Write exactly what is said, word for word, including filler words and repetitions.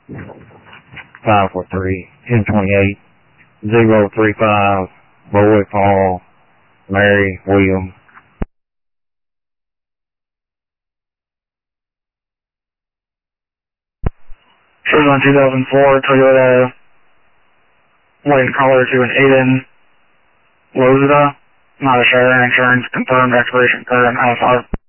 five four three, ten twenty-eight, zero three five, Boy, Paul, Mary, William. This is on two thousand four Toyota white color to an Aiden Lozada, not a share insurance, confirmed expiration current I S R.